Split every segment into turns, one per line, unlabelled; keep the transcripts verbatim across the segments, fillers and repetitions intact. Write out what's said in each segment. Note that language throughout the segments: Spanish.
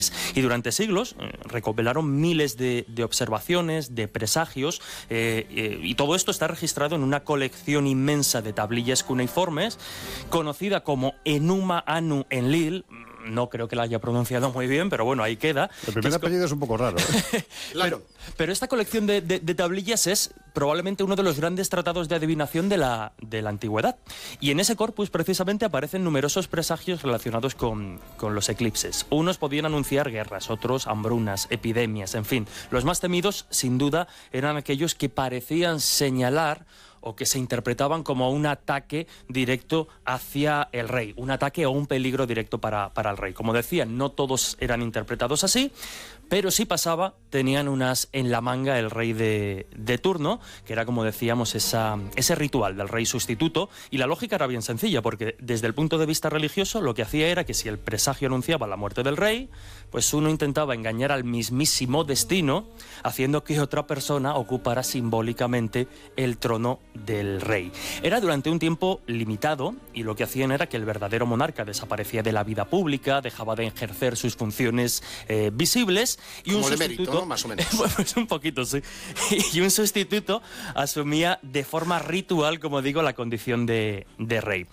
Y durante siglos eh, recopilaron miles de, de observaciones, de presagios, eh, eh, y todo esto está registrado en una colección inmensa de tablillas cuneiformes, conocida como Enuma Anu Enlil. No creo que la haya pronunciado muy bien, pero bueno, ahí queda.
El primer apellido es un poco raro, ¿eh?
pero, pero esta colección de, de, de tablillas es probablemente uno de los grandes tratados de adivinación de la, de la antigüedad. Y en ese corpus precisamente aparecen numerosos presagios relacionados con, con los eclipses. Unos podían anunciar guerras, otros hambrunas, epidemias, en fin. Los más temidos, sin duda, eran aquellos que parecían señalar o que se interpretaban como un ataque directo hacia el rey, un ataque o un peligro directo para, para el rey. Como decía, no todos eran interpretados así, pero si pasaba, tenían unas en la manga el rey de, de turno, que era, como decíamos, esa, ese ritual del rey sustituto, y la lógica era bien sencilla, porque desde el punto de vista religioso lo que hacía era que si el presagio anunciaba la muerte del rey, pues uno intentaba engañar al mismísimo destino, haciendo que otra persona ocupara simbólicamente el trono del rey. Era durante un tiempo limitado, y lo que hacían era que el verdadero monarca desaparecía de la vida pública, dejaba de ejercer sus funciones eh, visibles, y
como
un
de
sustituto,
mérito, ¿no? Más o menos.
Pues un poquito, sí. Y un sustituto asumía de forma ritual, como digo, la condición de, de rey.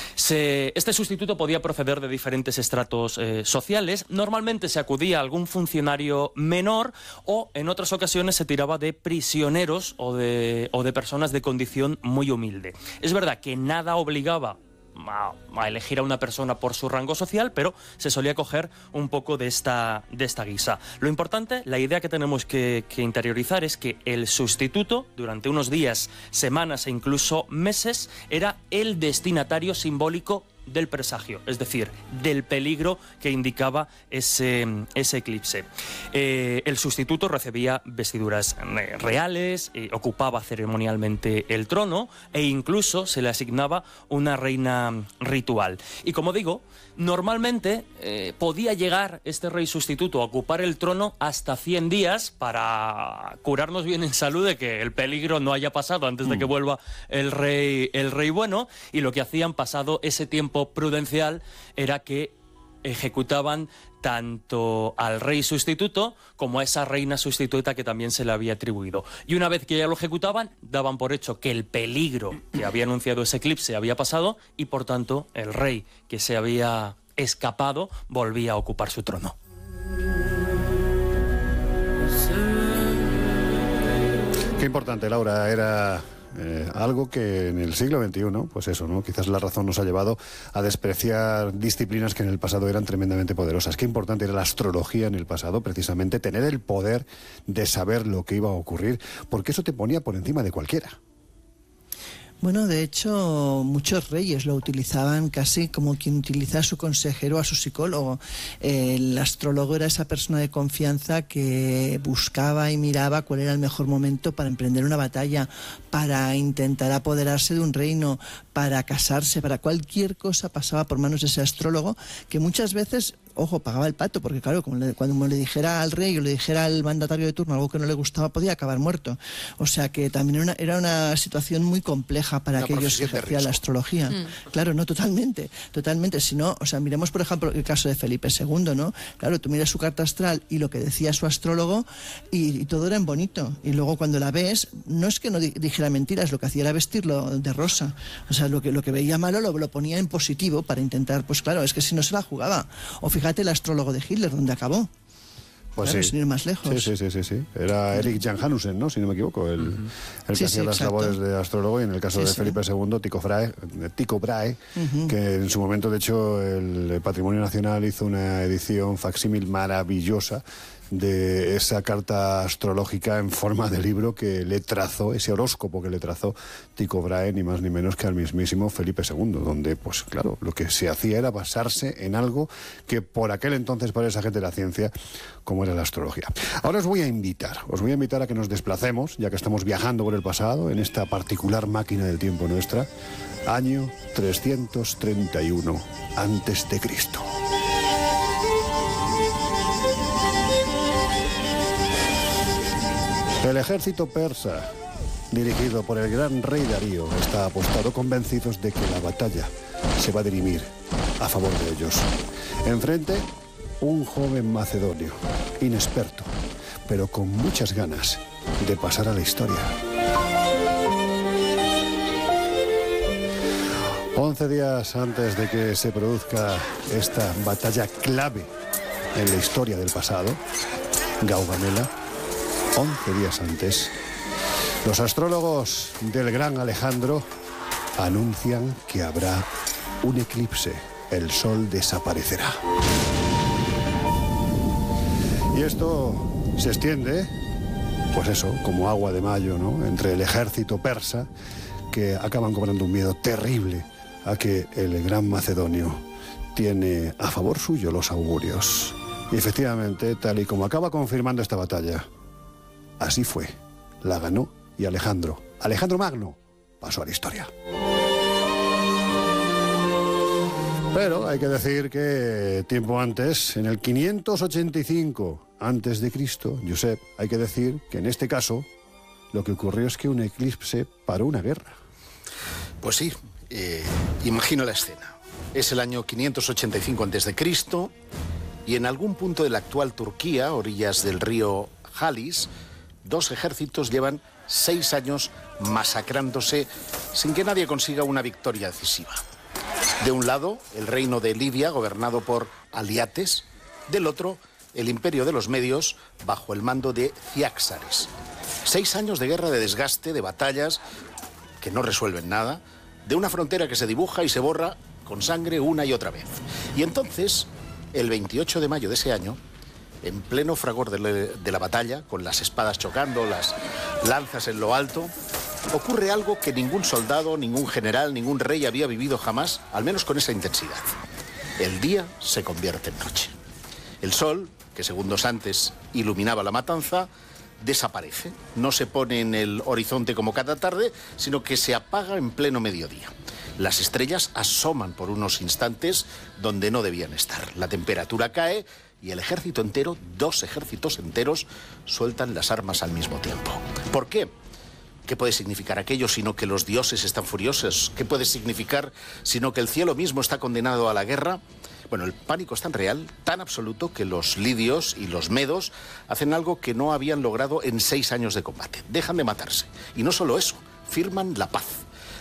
Se, este sustituto podía proceder de diferentes estratos eh, sociales. Normalmente se acudía a algún funcionario menor, o en otras ocasiones se tiraba de prisioneros o de, o de personas de condición muy humilde. Es verdad que nada obligaba A, a elegir a una persona por su rango social, pero se solía coger un poco de esta, de esta guisa. Lo importante, la idea que tenemos que, que interiorizar es que el sustituto, durante unos días, semanas e incluso meses, era el destinatario simbólico del presagio, es decir, del peligro que indicaba ese, ese eclipse. Eh, el sustituto recibía vestiduras reales, eh, ocupaba ceremonialmente el trono e incluso se le asignaba una reina ritual. Y como digo, normalmente eh, podía llegar este rey sustituto a ocupar el trono hasta cien días para curarnos bien en salud de que el peligro no haya pasado antes de que vuelva el rey, el rey bueno, y lo que hacían pasado ese tiempo prudencial era que ejecutaban tanto al rey sustituto como a esa reina sustituta que también se le había atribuido. Y una vez que ya lo ejecutaban, daban por hecho que el peligro que había anunciado ese eclipse había pasado, y por tanto el rey que se había escapado volvía a ocupar su trono.
Qué importante, Laura, era eh, algo que en el siglo veintiuno, pues eso, ¿no? Quizás la razón nos ha llevado a despreciar disciplinas que en el pasado eran tremendamente poderosas. Qué importante era la astrología en el pasado, precisamente tener el poder de saber lo que iba a ocurrir, porque eso te ponía por encima de cualquiera.
Bueno, de hecho, muchos reyes lo utilizaban casi como quien utiliza a su consejero, a su psicólogo. El astrólogo era esa persona de confianza que buscaba y miraba cuál era el mejor momento para emprender una batalla, para intentar apoderarse de un reino, para casarse, para cualquier cosa pasaba por manos de ese astrólogo, que muchas veces, ojo, pagaba el pato, porque claro, como le, cuando le dijera al rey o le dijera al mandatario de turno algo que no le gustaba, podía acabar muerto. O sea que también era una, era una situación muy compleja para una aquellos que ejercían la astrología. Mm. Claro, no, totalmente, totalmente. Si no, o sea, miremos por ejemplo el caso de Felipe segundo, ¿no? Claro, tú miras su carta astral y lo que decía su astrólogo y, y todo era en bonito. Y luego cuando la ves, no es que no di, dijera mentiras, lo que hacía era vestirlo de rosa. O sea, lo que, lo que veía malo lo, lo ponía en positivo para intentar, pues claro, es que si no se la jugaba. O fíjate el astrólogo de Hitler, donde acabó.
Pues
claro,
sí.
Sin ir más lejos.
Sí, sí, sí, sí, sí. Era Erik Jan Hanussen, ¿no? Si no me equivoco, el, uh-huh. el que
sí,
hacía
sí,
las
exacto.
labores de astrólogo, y en el caso
sí,
de
sí.
Felipe segundo, Tycho Brahe, Tycho Brahe uh-huh. que en su momento, de hecho, el Patrimonio Nacional hizo una edición facsímil maravillosa de esa carta astrológica en forma de libro que le trazó, ese horóscopo que le trazó Tycho Brahe, ni más ni menos que al mismísimo Felipe segundo, donde, pues claro, lo que se hacía era basarse en algo que por aquel entonces para esa gente de la ciencia, como era la astrología. Ahora os voy a invitar, os voy a invitar a que nos desplacemos, ya que estamos viajando por el pasado, en esta particular máquina del tiempo nuestra, año trescientos treinta y uno antes de Cristo. El ejército persa, dirigido por el gran rey Darío, está apostado, convencidos de que la batalla se va a dirimir a favor de ellos. Enfrente, un joven macedonio, inexperto, pero con muchas ganas de pasar a la historia. Once días antes de que se produzca esta batalla clave en la historia del pasado, Gaugamela, once días antes, los astrólogos del gran Alejandro anuncian que habrá un eclipse. El sol desaparecerá. Y esto se extiende, pues eso, como agua de mayo, ¿no?, entre el ejército persa, que acaban cobrando un miedo terrible a que el gran macedonio tiene a favor suyo los augurios. Y efectivamente, tal y como acaba confirmando esta batalla, así fue. La ganó y Alejandro, Alejandro Magno, pasó a la historia. Pero hay que decir que tiempo antes, en el quinientos ochenta y cinco antes de Cristo, Josep, hay que decir que en este caso lo que ocurrió es que un eclipse paró una guerra.
Pues sí, eh, imagino la escena. Es el año quinientos ochenta y cinco antes de Cristo y en algún punto de la actual Turquía, orillas del río Halis, dos ejércitos llevan seis años masacrándose sin que nadie consiga una victoria decisiva. De un lado, el reino de Lidia, gobernado por Aliates. Del otro, el imperio de los medios, bajo el mando de Ciáxares. Seis años de guerra, de desgaste, de batallas que no resuelven nada, de una frontera que se dibuja y se borra con sangre una y otra vez. Y entonces, el veintiocho de mayo de ese año, en pleno fragor de, le, de la batalla, con las espadas chocando, las lanzas en lo alto, ocurre algo que ningún soldado, ningún general, ningún rey había vivido jamás, al menos con esa intensidad. El día se convierte en noche. El sol, que segundos antes iluminaba la matanza, desaparece. No se pone en el horizonte como cada tarde, sino que se apaga en pleno mediodía. Las estrellas asoman por unos instantes donde no debían estar. La temperatura cae y el ejército entero, dos ejércitos enteros, sueltan las armas al mismo tiempo. ¿Por qué? ¿Qué puede significar aquello sino que los dioses están furiosos? ¿Qué puede significar sino que el cielo mismo está condenado a la guerra? Bueno, el pánico es tan real, tan absoluto, que los lidios y los medos hacen algo que no habían logrado en seis años de combate. Dejan de matarse. Y no solo eso, firman la paz.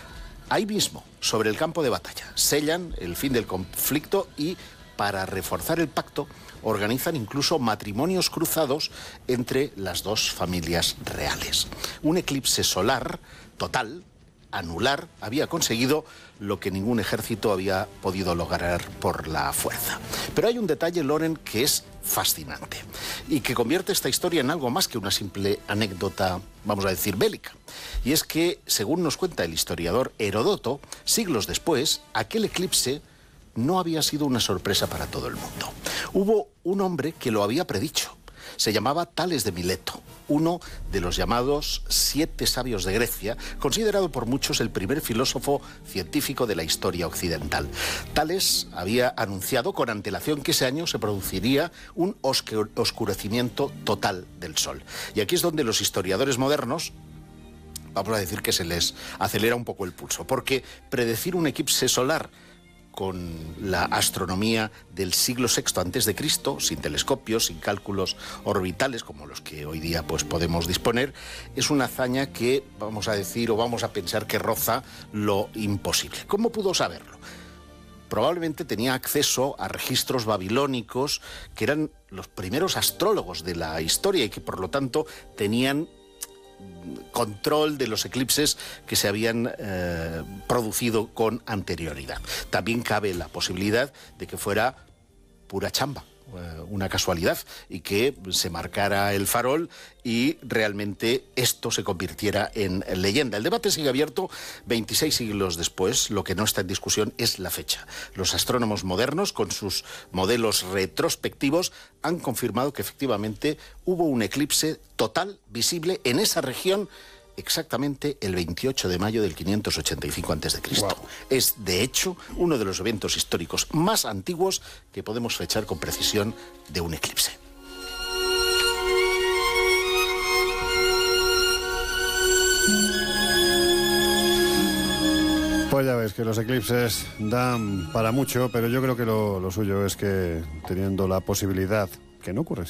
Ahí mismo, sobre el campo de batalla, sellan el fin del conflicto y, para reforzar el pacto, organizan incluso matrimonios cruzados entre las dos familias reales. Un eclipse solar total, anular, había conseguido lo que ningún ejército había podido lograr por la fuerza. Pero hay un detalle, Loren, que es fascinante y que convierte esta historia en algo más que una simple anécdota, vamos a decir, bélica. Y es que, según nos cuenta el historiador Heródoto, siglos después, aquel eclipse no había sido una sorpresa para todo el mundo. Hubo un hombre que lo había predicho. Se llamaba Tales de Mileto, uno de los llamados siete sabios de Grecia, considerado por muchos el primer filósofo científico de la historia occidental. Tales había anunciado con antelación que ese año se produciría un oscurecimiento total del Sol. Y aquí es donde los historiadores modernos, vamos a decir que se les acelera un poco el pulso, porque predecir un eclipse solar con la astronomía del siglo sexto antes de Cristo, sin telescopios, sin cálculos orbitales como los que hoy día pues podemos disponer, es una hazaña que vamos a decir o vamos a pensar que roza lo imposible. ¿Cómo pudo saberlo? Probablemente tenía acceso a registros babilónicos que eran los primeros astrólogos de la historia y que por lo tanto tenían control de los eclipses que se habían eh, producido con anterioridad. También cabe la posibilidad de que fuera pura chamba, eh, una casualidad, y que se marcara el farol y realmente esto se convirtiera en leyenda. El debate sigue abierto veintiséis siglos después. Lo que no está en discusión es la fecha. Los astrónomos modernos, con sus modelos retrospectivos, han confirmado que efectivamente hubo un eclipse total visible en esa región exactamente el veintiocho de mayo del quinientos ochenta y cinco antes de Cristo. Wow. Es, de hecho, uno de los eventos históricos más antiguos que podemos fechar con precisión de un eclipse.
Pues ya ves, es que los eclipses dan para mucho, pero yo creo que lo, lo suyo es que teniendo la posibilidad, que no ocurre siempre,